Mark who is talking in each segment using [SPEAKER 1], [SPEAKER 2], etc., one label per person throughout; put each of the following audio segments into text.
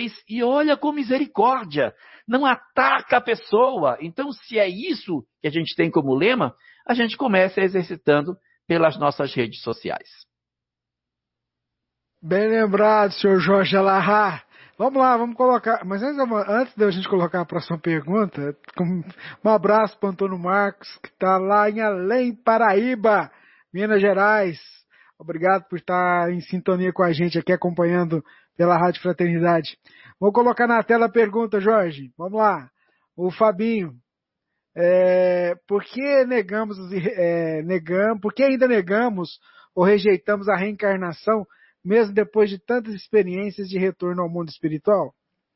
[SPEAKER 1] e olha com misericórdia, não ataca a pessoa. Então, se é isso que a gente tem como lema, a gente começa exercitando pelas nossas redes sociais.
[SPEAKER 2] Bem lembrado, senhor Jorge Alahá. Vamos lá, vamos colocar. Mas antes da gente colocar a próxima pergunta, um abraço para o Antônio Marcos, que está lá em Além, Paraíba, Minas Gerais. Obrigado por estar em sintonia com a gente aqui, acompanhando pela Rádio Fraternidade. Vou colocar na tela a pergunta, Jorge. Vamos lá. O Fabinho. Por que ainda negamos ou rejeitamos a reencarnação, mesmo depois de tantas experiências de retorno ao mundo espiritual?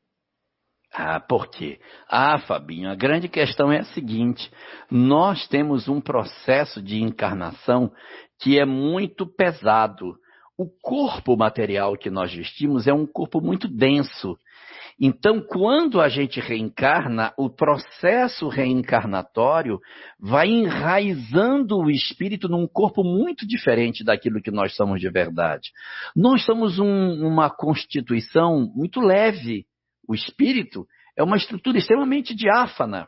[SPEAKER 1] Por quê? Fabinho, a grande questão é a seguinte: nós temos um processo de encarnação que é muito pesado. O corpo material que nós vestimos é um corpo muito denso. Então, quando a gente reencarna, o processo reencarnatório vai enraizando o espírito num corpo muito diferente daquilo que nós somos de verdade. Nós somos uma constituição muito leve. O espírito é uma estrutura extremamente diáfana.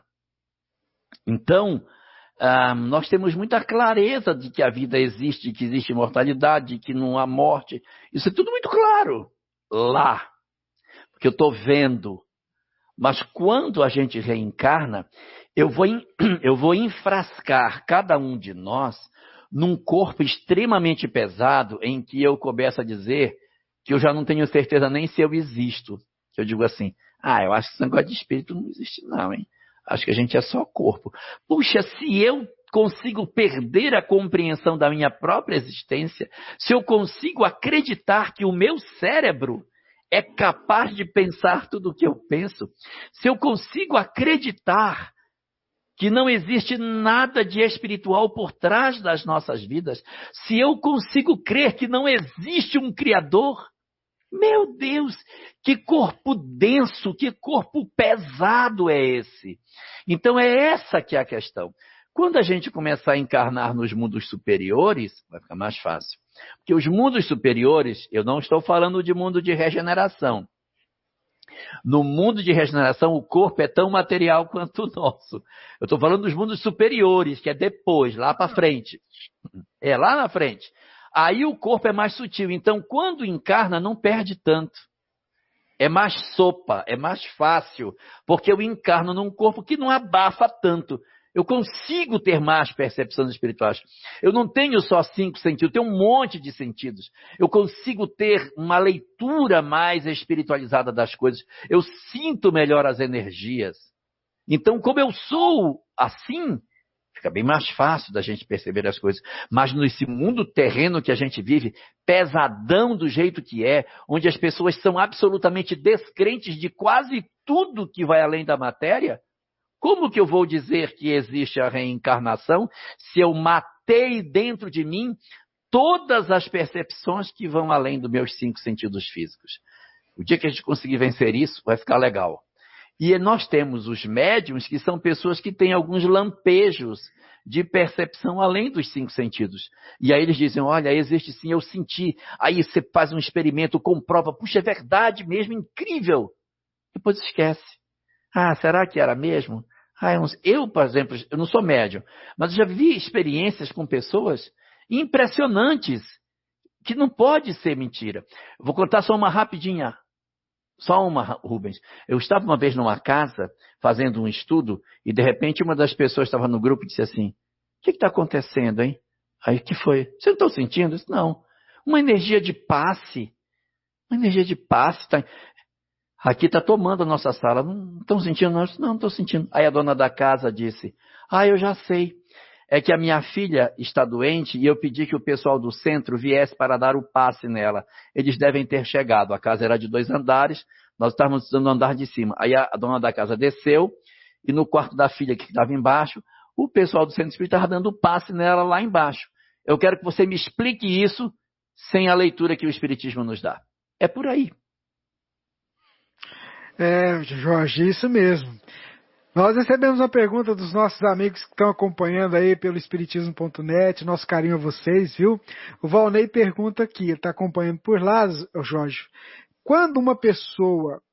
[SPEAKER 1] Então, nós temos muita clareza de que a vida existe, de que existe imortalidade, de que não há morte. Isso é tudo muito claro lá, porque eu estou vendo. Mas quando a gente reencarna, eu vou enfrascar cada um de nós num corpo extremamente pesado, em que eu começo a dizer que eu já não tenho certeza nem se eu existo. Eu digo assim, eu acho que esse negócio de espírito não existe não, hein? Acho que a gente é só corpo. Puxa, se eu consigo perder a compreensão da minha própria existência, se eu consigo acreditar que o meu cérebro é capaz de pensar tudo o que eu penso, se eu consigo acreditar que não existe nada de espiritual por trás das nossas vidas, se eu consigo crer que não existe um Criador, meu Deus, que corpo denso, que corpo pesado é esse? Então é essa que é a questão. Quando a gente começar a encarnar nos mundos superiores, vai ficar mais fácil. Porque os mundos superiores, eu não estou falando de mundo de regeneração. No mundo de regeneração, o corpo é tão material quanto o nosso. Eu estou falando dos mundos superiores, que é depois, lá para frente. É lá na frente. Aí o corpo é mais sutil. Então, quando encarna, não perde tanto. É mais sopa, é mais fácil. Porque eu encarno num corpo que não abafa tanto. Eu consigo ter mais percepções espirituais. Eu não tenho só 5 sentidos, eu tenho um monte de sentidos. Eu consigo ter uma leitura mais espiritualizada das coisas. Eu sinto melhor as energias. Então, como eu sou assim, fica bem mais fácil da gente perceber as coisas. Mas nesse mundo terreno que a gente vive, pesadão do jeito que é, onde as pessoas são absolutamente descrentes de quase tudo que vai além da matéria, como que eu vou dizer que existe a reencarnação se eu matei dentro de mim todas as percepções que vão além dos meus 5 sentidos físicos? O dia que a gente conseguir vencer isso, vai ficar legal. E nós temos os médiuns, que são pessoas que têm alguns lampejos de percepção além dos 5 sentidos. E aí eles dizem, olha, existe sim, eu senti. Aí você faz um experimento, comprova, puxa, é verdade mesmo, incrível. Depois esquece. Será que era mesmo? Eu, por exemplo, eu não sou médium, mas eu já vi experiências com pessoas impressionantes, que não pode ser mentira. Vou contar só uma rapidinha. Só uma, Rubens. Eu estava uma vez numa casa, fazendo um estudo, e de repente uma das pessoas estava no grupo e disse assim, o que está acontecendo, hein? Aí, o que foi? Você não está sentindo? Eu disse, não. Uma energia de passe. Uma energia de passe. Aqui está tomando a nossa sala. Não estão sentindo? Não estou sentindo. Aí a dona da casa disse, eu já sei. É que a minha filha está doente e eu pedi que o pessoal do centro viesse para dar o passe nela. Eles devem ter chegado. A casa era de 2 andares, nós estávamos no andar de cima. Aí a dona da casa desceu e no quarto da filha que estava embaixo, o pessoal do centro espírita estava dando o passe nela lá embaixo. Eu quero que você me explique isso sem a leitura que o Espiritismo nos dá. É por aí.
[SPEAKER 2] Jorge, isso mesmo. Nós recebemos uma pergunta dos nossos amigos que estão acompanhando aí pelo Espiritismo.net, nosso carinho a vocês, viu? O Valnei pergunta aqui, ele está acompanhando por lá, Jorge, quando uma pessoa